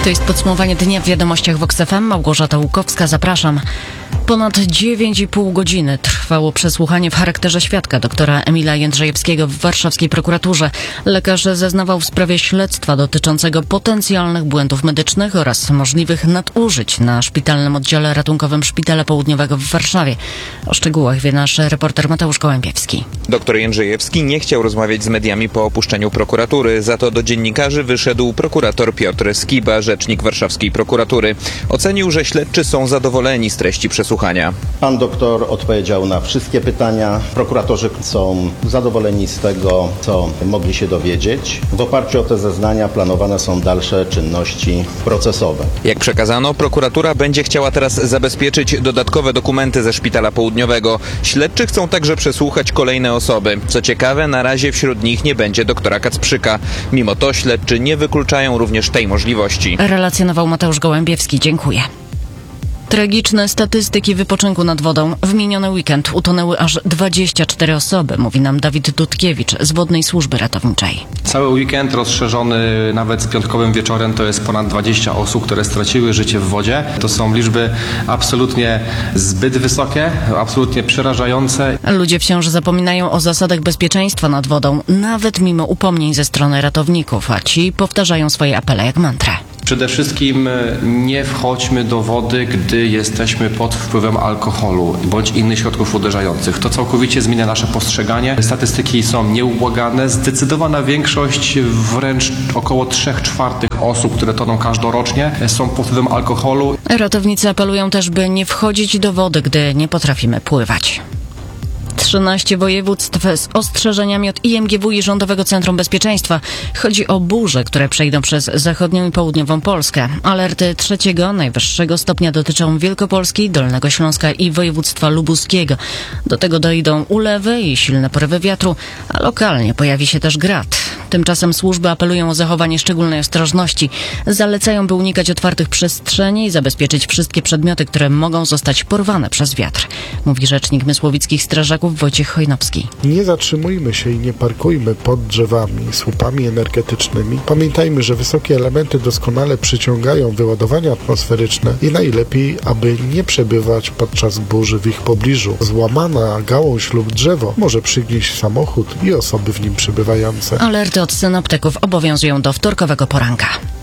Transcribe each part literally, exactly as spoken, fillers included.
To jest podsumowanie dnia w wiadomościach Vox F M. Małgorzata Łukowska, zapraszam. Ponad dziewięć i pół godziny trwało przesłuchanie w charakterze świadka doktora Emila Jędrzejewskiego w warszawskiej prokuraturze. Lekarz zeznawał w sprawie śledztwa dotyczącego potencjalnych błędów medycznych oraz możliwych nadużyć na szpitalnym oddziale ratunkowym Szpitala Południowego w Warszawie. O szczegółach wie nasz reporter Mateusz Gołębiewski. Doktor Jędrzejewski nie chciał rozmawiać z mediami po opuszczeniu prokuratury. Za to do dziennikarzy wyszedł prokurator Piotr Skiba, rzecznik warszawskiej prokuratury. Ocenił, że śledczy są zadowoleni z treści przesłuchania. Pan doktor odpowiedział na wszystkie pytania. Prokuratorzy są zadowoleni z tego, co mogli się dowiedzieć. W oparciu o te zeznania planowane są dalsze czynności procesowe. Jak przekazano, prokuratura będzie chciała teraz zabezpieczyć dodatkowe dokumenty ze Szpitala Południowego. Śledczy chcą także przesłuchać kolejne osoby. Co ciekawe, na razie wśród nich nie będzie doktora Kacprzyka. Mimo to śledczy nie wykluczają również tej możliwości. Relacjonował Mateusz Gołębiewski. Dziękuję. Tragiczne statystyki wypoczynku nad wodą. W miniony weekend utonęły aż dwadzieścia cztery osoby, mówi nam Dawid Dudkiewicz z Wodnej Służby Ratowniczej. Cały weekend rozszerzony nawet z piątkowym wieczorem to jest ponad dwadzieścia osób, które straciły życie w wodzie. To są liczby absolutnie zbyt wysokie, absolutnie przerażające. Ludzie wciąż zapominają o zasadach bezpieczeństwa nad wodą, nawet mimo upomnień ze strony ratowników, a ci powtarzają swoje apele jak mantrę. Przede wszystkim nie wchodźmy do wody, gdy jesteśmy pod wpływem alkoholu bądź innych środków uderzających. To całkowicie zmienia nasze postrzeganie. Statystyki są nieubłagane. Zdecydowana większość, wręcz około trzech czwartych osób, które toną każdorocznie, są pod wpływem alkoholu. Ratownicy apelują też, by nie wchodzić do wody, gdy nie potrafimy pływać. trzynaście województw z ostrzeżeniami od I M G W i Rządowego Centrum Bezpieczeństwa. Chodzi o burze, które przejdą przez zachodnią i południową Polskę. Alerty trzeciego, najwyższego stopnia dotyczą Wielkopolski, Dolnego Śląska i województwa lubuskiego. Do tego dojdą ulewy i silne porywy wiatru, a lokalnie pojawi się też grad. Tymczasem służby apelują o zachowanie szczególnej ostrożności. Zalecają, by unikać otwartych przestrzeni i zabezpieczyć wszystkie przedmioty, które mogą zostać porwane przez wiatr, mówi rzecznik mysłowickich strażaków Wojciech Chojnowski. Nie zatrzymujmy się i nie parkujmy pod drzewami, słupami energetycznymi. Pamiętajmy, że wysokie elementy doskonale przyciągają wyładowania atmosferyczne i najlepiej, aby nie przebywać podczas burzy w ich pobliżu. Złamana gałąź lub drzewo może przygnieść samochód i osoby w nim przebywające. Alerty od synoptyków obowiązują do wtorkowego poranka.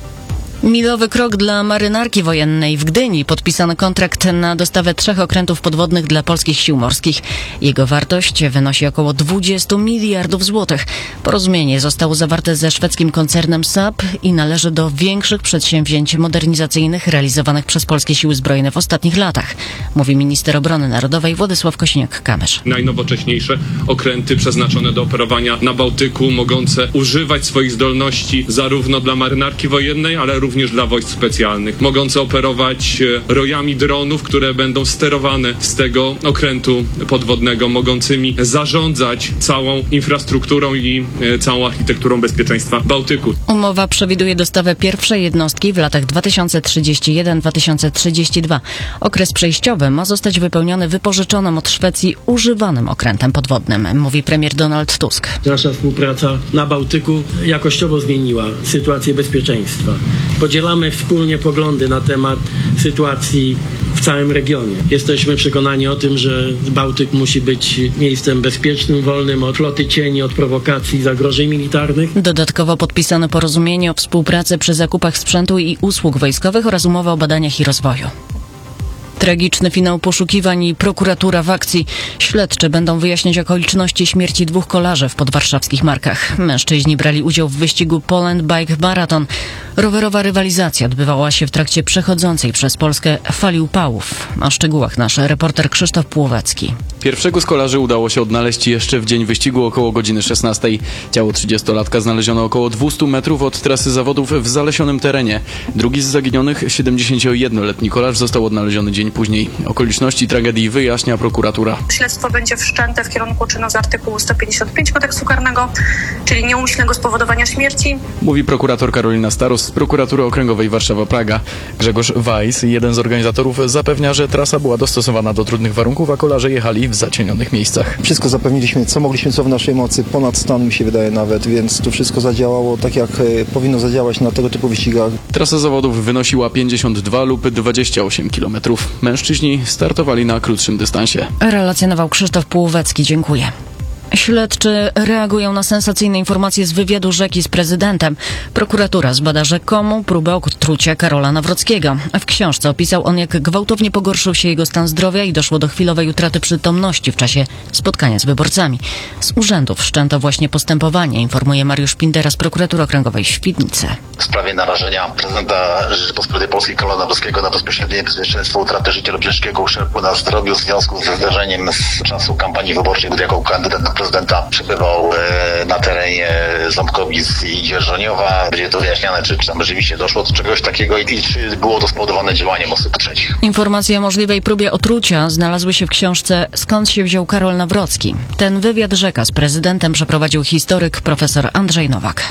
Milowy krok dla marynarki wojennej w Gdyni. Podpisano kontrakt na dostawę trzech okrętów podwodnych dla polskich sił morskich. Jego wartość wynosi około dwadzieścia miliardów złotych. Porozumienie zostało zawarte ze szwedzkim koncernem S A P i należy do większych przedsięwzięć modernizacyjnych realizowanych przez polskie siły zbrojne w ostatnich latach, mówi minister obrony narodowej Władysław Kosiniak-Kamysz. Najnowocześniejsze okręty przeznaczone do operowania na Bałtyku, mogące używać swoich zdolności zarówno dla marynarki wojennej, ale również również dla wojsk specjalnych, mogące operować rojami dronów, które będą sterowane z tego okrętu podwodnego, mogącymi zarządzać całą infrastrukturą i całą architekturą bezpieczeństwa Bałtyku. Umowa przewiduje dostawę pierwszej jednostki w latach dwa tysiące trzydziesty jeden do dwa tysiące trzydziestego drugiego. Okres przejściowy ma zostać wypełniony wypożyczonym od Szwecji używanym okrętem podwodnym, mówi premier Donald Tusk. Nasza współpraca na Bałtyku jakościowo zmieniła sytuację bezpieczeństwa. Podzielamy wspólnie poglądy na temat sytuacji w całym regionie. Jesteśmy przekonani o tym, że Bałtyk musi być miejscem bezpiecznym, wolnym od floty cieni, od prowokacji, zagrożeń militarnych. Dodatkowo podpisano porozumienie o współpracy przy zakupach sprzętu i usług wojskowych oraz umowę o badaniach i rozwoju. Tragiczny finał poszukiwań i prokuratura w akcji. Śledczy będą wyjaśniać okoliczności śmierci dwóch kolarzy w podwarszawskich Markach. Mężczyźni brali udział w wyścigu Poland Bike Marathon. Rowerowa rywalizacja odbywała się w trakcie przechodzącej przez Polskę fali upałów. O szczegółach nasz reporter Krzysztof Płowacki. Pierwszego z kolarzy udało się odnaleźć jeszcze w dzień wyścigu około godziny szesnastej. Ciało trzydziestolatka znaleziono około dwieście metrów od trasy zawodów w zalesionym terenie. Drugi z zaginionych, siedemdziesięciojednoletni kolarz, został odnaleziony dzień później. Okoliczności tragedii wyjaśnia prokuratura. Śledztwo będzie wszczęte w kierunku czynu z artykułu sto pięćdziesiąt pięć kodeksu karnego, czyli nieumyślnego spowodowania śmierci. Mówi prokurator Karolina Staros z Prokuratury Okręgowej Warszawa-Praga. Grzegorz Weiss, jeden z organizatorów, zapewnia, że trasa była dostosowana do trudnych warunków, a kolarze jechali w zacienionych miejscach. Wszystko zapewniliśmy, co mogliśmy, co w naszej mocy, ponad stan mi się wydaje nawet, więc to wszystko zadziałało tak, jak powinno zadziałać na tego typu wyścigach. Trasa zawodów wynosiła pięćdziesiąt dwa lub dwadzieścia osiem kilometrów. Mężczyźni startowali na krótszym dystansie. Relacjonował Krzysztof Półwecki. Dziękuję. Śledczy reagują na sensacyjne informacje z wywiadu Rzeki z prezydentem. Prokuratura zbada rzekomą próbę otrucia Karola Nawrockiego. W książce opisał on, jak gwałtownie pogorszył się jego stan zdrowia i doszło do chwilowej utraty przytomności w czasie spotkania z wyborcami. Z urzędów wszczęto właśnie postępowanie, informuje Mariusz Pindera z Prokuratury Okręgowej w Świdnicy. W sprawie narażenia prezydenta Rzeczypospolitej Polskiej Karola Nawrockiego na bezpośrednie niebezpieczeństwo utraty życia lub ciężkiego uszczerbku na zdrowiu w związku ze zdarzeniem z czasu kampanii wyborczej, gdy jako kandydat na prezydenta przebywał na terenie Ząbkowic i Dzierżoniowa. Będzie to wyjaśniane, czy, czy tam rzeczywiście doszło do czegoś takiego i, i czy było to spowodowane działaniem osób trzecich. Informacje o możliwej próbie otrucia znalazły się w książce Skąd się wziął Karol Nawrocki. Ten wywiad Rzeka z prezydentem przeprowadził historyk profesor Andrzej Nowak.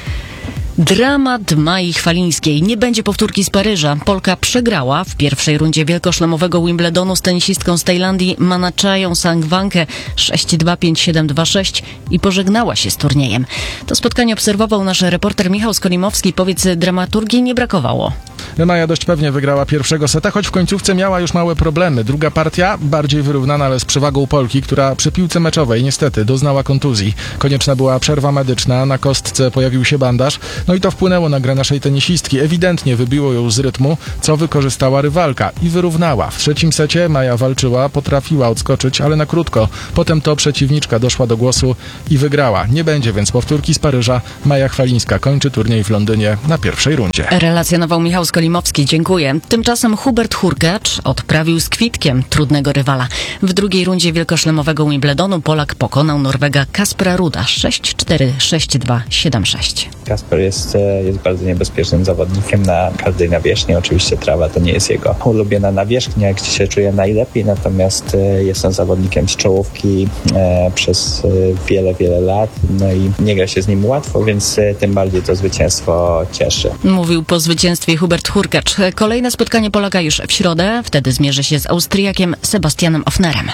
Dramat Mai Chwalińskiej. Nie będzie powtórki z Paryża. Polka przegrała w pierwszej rundzie wielkoszlemowego Wimbledonu z tenisistką z Tajlandii Manaczają Sangwankę sześć dwa pięć siedem dwa sześć i pożegnała się z turniejem. To spotkanie obserwował nasz reporter Michał Skolimowski. Powiedz, dramaturgii nie brakowało. Maja dość pewnie wygrała pierwszego seta, choć w końcówce miała już małe problemy. Druga partia bardziej wyrównana, ale z przewagą Polki, która przy piłce meczowej niestety doznała kontuzji. Konieczna była przerwa medyczna, na kostce pojawił się bandaż, no i to wpłynęło na grę naszej tenisistki. Ewidentnie wybiło ją z rytmu, co wykorzystała rywalka i wyrównała. W trzecim secie Maja walczyła, potrafiła odskoczyć, ale na krótko. Potem to przeciwniczka doszła do głosu i wygrała. Nie będzie więc powtórki z Paryża. Maja Chwalińska kończy turniej w Londynie na pierwszej rundzie. Relacjonował Michał Skolimowski, dziękuję. Tymczasem Hubert Hurkacz odprawił z kwitkiem trudnego rywala. W drugiej rundzie wielkoszlemowego Wimbledonu Polak pokonał Norwega Kaspera Ruda sześć cztery, sześć dwa, siedem sześć. Kasper jest, jest bardzo niebezpiecznym zawodnikiem na każdej nawierzchni. Oczywiście trawa to nie jest jego ulubiona nawierzchnia, gdzie się czuje najlepiej, natomiast jest on zawodnikiem z czołówki e, przez wiele, wiele lat. No i nie gra się z nim łatwo, więc tym bardziej to zwycięstwo cieszy. Mówił po zwycięstwie Hubert Hurkacz. Kolejne spotkanie Polaka już w środę. Wtedy zmierzy się z Austriakiem Sebastianem Ofnerem.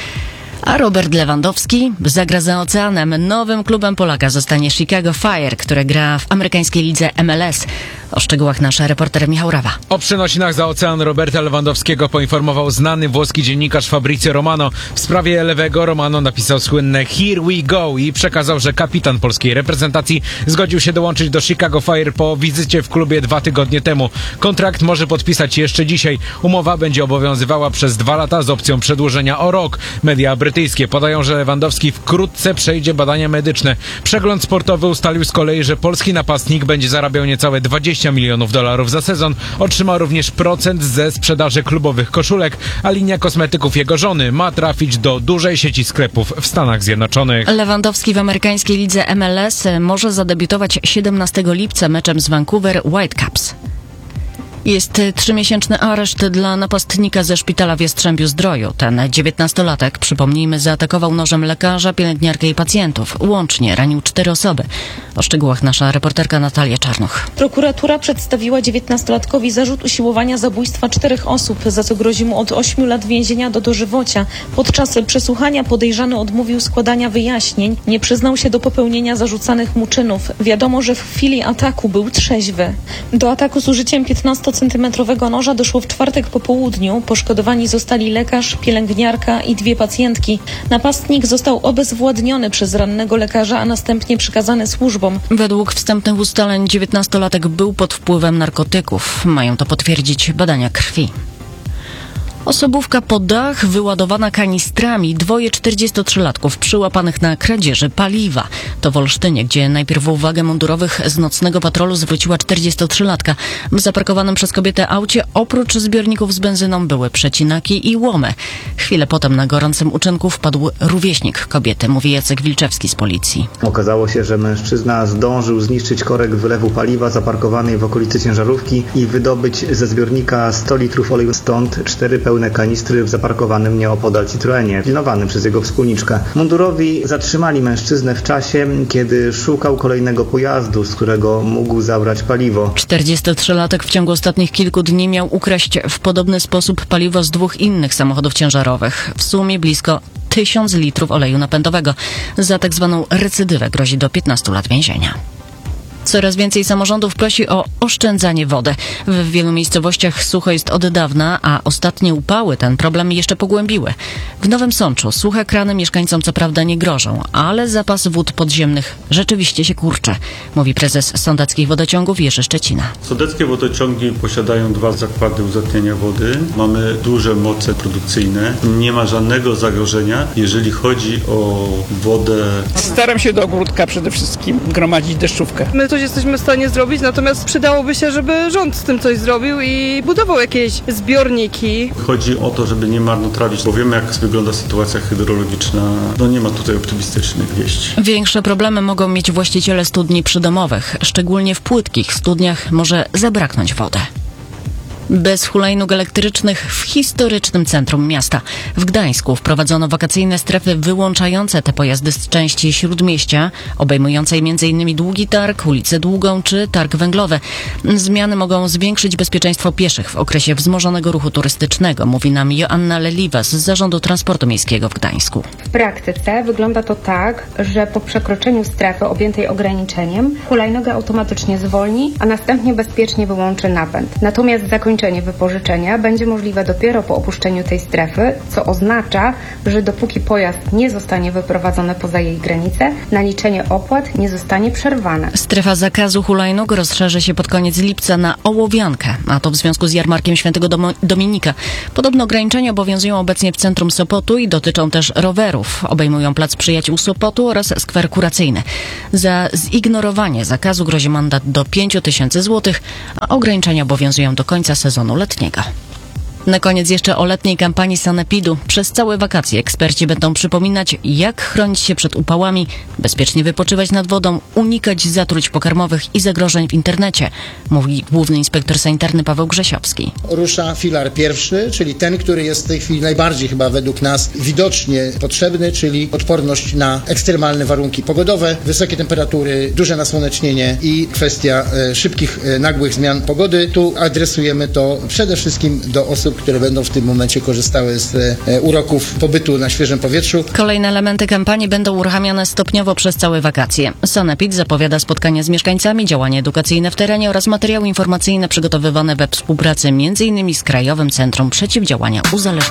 A Robert Lewandowski zagra za oceanem. Nowym klubem Polaka zostanie Chicago Fire, które gra w amerykańskiej lidze M L S. O szczegółach nasz reporter Michał Rawa. O przenosinach za ocean Roberta Lewandowskiego poinformował znany włoski dziennikarz Fabrizio Romano. W sprawie lewego Romano napisał słynne Here we go i przekazał, że kapitan polskiej reprezentacji zgodził się dołączyć do Chicago Fire po wizycie w klubie dwa tygodnie temu. Kontrakt może podpisać jeszcze dzisiaj. Umowa będzie obowiązywała przez dwa lata z opcją przedłużenia o rok. Media brytyjskie podają, że Lewandowski wkrótce przejdzie badania medyczne. Przegląd sportowy ustalił z kolei, że polski napastnik będzie zarabiał niecałe dwadzieścia milionów dolarów za sezon. Otrzyma również procent ze sprzedaży klubowych koszulek, a linia kosmetyków jego żony ma trafić do dużej sieci sklepów w Stanach Zjednoczonych. Lewandowski w amerykańskiej lidze M L S może zadebiutować siedemnastego lipca meczem z Vancouver Whitecaps. Jest trzymiesięczny areszt dla napastnika ze szpitala w Jastrzębiu-Zdroju. Ten dziewiętnastolatek, przypomnijmy, zaatakował nożem lekarza, pielęgniarkę i pacjentów. Łącznie ranił cztery osoby. O szczegółach nasza reporterka Natalia Czarnuch. Prokuratura przedstawiła dziewiętnastolatkowi zarzut usiłowania zabójstwa czterech osób, za co grozi mu od ośmiu lat więzienia do dożywocia. Podczas przesłuchania podejrzany odmówił składania wyjaśnień. Nie przyznał się do popełnienia zarzucanych mu czynów. Wiadomo, że w chwili ataku był trzeźwy. Do ataku z użyciem piętnastocentymetrowego noża doszło w czwartek po południu. Poszkodowani zostali lekarz, pielęgniarka i dwie pacjentki. Napastnik został obezwładniony przez rannego lekarza, a następnie przekazany służbom. Według wstępnych ustaleń dziewiętnastolatek był pod wpływem narkotyków. Mają to potwierdzić badania krwi. Osobówka po dach wyładowana kanistrami. Dwoje czterdziestotrzylatków przyłapanych na kradzieży paliwa. To w Olsztynie, gdzie najpierw uwagę mundurowych z nocnego patrolu zwróciła czterdziestotrzylatka. W zaparkowanym przez kobietę aucie oprócz zbiorników z benzyną były przecinaki i łomy. Chwilę potem na gorącym uczynku wpadł rówieśnik kobiety, mówi Jacek Wilczewski z policji. Okazało się, że mężczyzna zdążył zniszczyć korek wylewu paliwa zaparkowanej w okolicy ciężarówki i wydobyć ze zbiornika sto litrów oleju. Stąd cztery pełne pełne kanistry w zaparkowanym nieopodal Citroenie, pilnowanym przez jego wspólniczkę. Mundurowi zatrzymali mężczyznę w czasie, kiedy szukał kolejnego pojazdu, z którego mógł zabrać paliwo. czterdziestotrzylatek w ciągu ostatnich kilku dni miał ukraść w podobny sposób paliwo z dwóch innych samochodów ciężarowych. W sumie blisko tysiąc litrów oleju napędowego. Za tak zwaną recydywę grozi do piętnastu lat więzienia. Coraz więcej samorządów prosi o oszczędzanie wody. W wielu miejscowościach sucho jest od dawna, a ostatnie upały ten problem jeszcze pogłębiły. W Nowym Sączu suche krany mieszkańcom co prawda nie grożą, ale zapas wód podziemnych rzeczywiście się kurczy, mówi prezes Sądeckich Wodociągów Jerzy Szczecina. Sądeckie wodociągi posiadają dwa zakłady uzdatniania wody. Mamy duże moce produkcyjne. Nie ma żadnego zagrożenia, jeżeli chodzi o wodę. Staram się do ogródka przede wszystkim gromadzić deszczówkę. My coś jesteśmy w stanie zrobić, natomiast przydałoby się, żeby rząd z tym coś zrobił i budował jakieś zbiorniki. Chodzi o to, żeby nie marnotrawić, bo wiemy, jak wygląda sytuacja hydrologiczna. No nie ma tutaj optymistycznych wieści. Większe problemy mogą mieć właściciele studni przydomowych. Szczególnie w płytkich studniach może zabraknąć wody. Bez hulajnóg elektrycznych w historycznym centrum miasta. W Gdańsku wprowadzono wakacyjne strefy wyłączające te pojazdy z części Śródmieścia, obejmującej m in Długi Targ, ulicę Długą czy Targ Węglowy. Zmiany mogą zwiększyć bezpieczeństwo pieszych w okresie wzmożonego ruchu turystycznego, mówi nam Joanna Leliwa z Zarządu Transportu Miejskiego w Gdańsku. W praktyce wygląda to tak, że po przekroczeniu strefy objętej ograniczeniem hulajnoga automatycznie zwolni, a następnie bezpiecznie wyłączy napęd. Natomiast zakończenie wypożyczenia będzie możliwe dopiero po opuszczeniu tej strefy, co oznacza, że dopóki pojazd nie zostanie wyprowadzony poza jej granice, naliczenie opłat nie zostanie przerwane. Strefa zakazu hulajnóg rozszerzy się pod koniec lipca na Ołowiankę, a to w związku z jarmarkiem Świętego Domo- Dominika. Podobne ograniczenia obowiązują obecnie w centrum Sopotu i dotyczą też rowerów. Obejmują Plac Przyjaciół Sopotu oraz skwer kuracyjny. Za zignorowanie zakazu grozi mandat do pięć tysięcy złotych, a ograniczenia obowiązują do końca sezonu letniego. Na koniec jeszcze o letniej kampanii Sanepidu. Przez całe wakacje eksperci będą przypominać, jak chronić się przed upałami, bezpiecznie wypoczywać nad wodą, unikać zatruć pokarmowych i zagrożeń w internecie, mówi główny inspektor sanitarny Paweł Grzesiowski. Rusza filar pierwszy, czyli ten, który jest w tej chwili najbardziej chyba według nas widocznie potrzebny, czyli odporność na ekstremalne warunki pogodowe, wysokie temperatury, duże nasłonecznienie i kwestia e, szybkich, e, nagłych zmian pogody. Tu adresujemy to przede wszystkim do osób, które będą w tym momencie korzystały z e, uroków pobytu na świeżym powietrzu. Kolejne elementy kampanii będą uruchamiane stopniowo przez całe wakacje. Sanepid zapowiada spotkania z mieszkańcami, działania edukacyjne w terenie oraz materiały informacyjne przygotowywane we współpracy między innymi z Krajowym Centrum Przeciwdziałania Uzależnieniom.